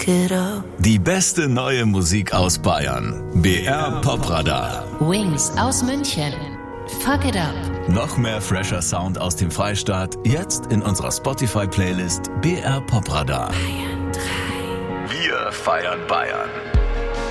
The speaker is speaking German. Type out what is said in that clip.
fuck it up. Die beste neue Musik aus Bayern. BR Popradar. Wings aus München. Fuck it up. Noch mehr fresher Sound aus dem Freistaat. Jetzt in unserer Spotify-Playlist BR Popradar. Bayern 3. Wir feiern Bayern.